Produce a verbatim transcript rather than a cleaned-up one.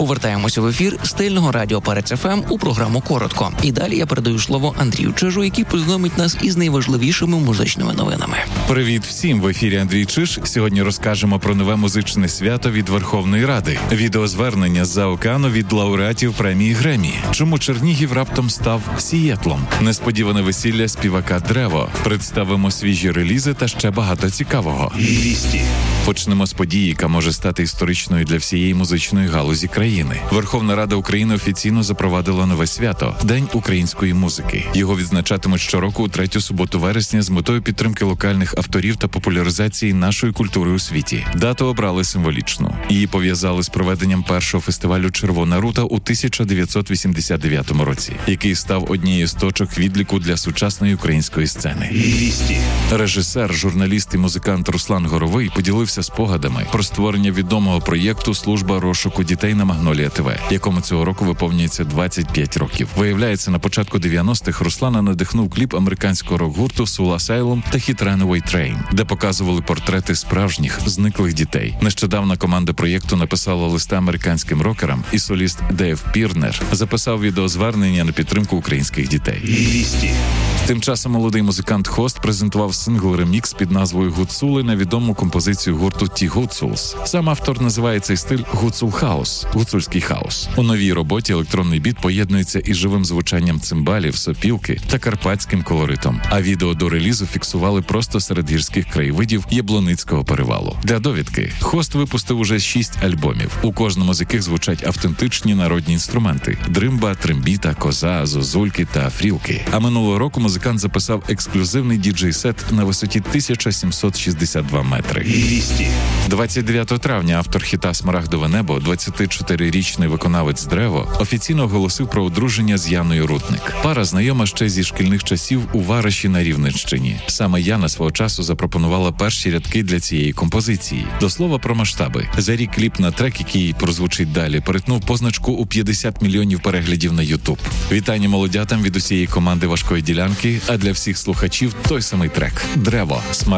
Повертаємося в ефір стильного радіо Перець еф ем у програму «Коротко». І далі я передаю слово Андрію Чижу, який познайомить нас із найважливішими музичними новинами. Привіт всім! В ефірі Андрій Чиж. Сьогодні розкажемо про нове музичне свято від Верховної Ради. Відеозвернення з-за океану від лауреатів премії Греммі. Чому Чернігів раптом став Сієтлом? Несподіване весілля співака Древо. Представимо свіжі релізи та ще багато цікавого. Вісті. Почнемо з події, яка може стати історичною для всієї музичної галузі країни. Верховна Рада України офіційно запровадила нове свято – День української музики. Його відзначатимуть щороку у третю суботу вересня з метою підтримки локальних авторів та популяризації нашої культури у світі. Дату обрали символічну. Її пов'язали з проведенням першого фестивалю «Червона рута» у тисяча дев'ятсот вісімдесят дев'ятому році, який став однією з точок відліку для сучасної української сцени. Вісті. Режисер, журналіст і музикант Руслан Горовий поділився спогадами про створення відомого проєкту «Служба розшуку дітей» на Магнолія ТВ, якому цього року виповнюється двадцять п'ять років. Виявляється, на початку дев'яностих Руслана надихнув кліп американського рок-гурту Soul Asylum та хіт Runaway Train, де показували портрети справжніх зниклих дітей. Нещодавно команда проєкту написала листа американським рокерам, і соліст Дейв Пірнер записав відеозвернення на підтримку українських дітей. Вісті. Тим часом молодий музикант Хост презентував сингл-ремікс під назвою «Гуцули» на відому композицію гурту Ті Гуцулс. Сам автор називає цей стиль «Гуцул хаус» – гуцульський хаос. У новій роботі електронний біт поєднується із живим звучанням цимбалів, сопілки та карпатським колоритом. А відео до релізу фіксували просто серед гірських краєвидів Яблоницького перевалу. Для довідки, Хост випустив уже шість альбомів, у кожному з яких звучать автентичні народні інструменти – дримба, трембіта, коза, зозульки та фрілки. А минулого року музикант записав ексклюзивний діджей-сет на висоті тисяча сімсот шістдесят два метри. двадцять дев'ятого травня автор хіта «Смарагдове небо», двадцятичотирирічний виконавець Древо, офіційно оголосив про одруження з Яною Рудник. Пара знайома ще зі шкільних часів у Вараші на Рівненщині. Саме Яна свого часу запропонувала перші рядки для цієї композиції. До слова про масштаби. За рік кліп на трек, який прозвучить далі, перетнув позначку у п'ятдесят мільйонів переглядів на Ютуб. Вітання молодятам від усієї команди «Важкої ділянки», а для всіх слухачів той самий трек – Древо.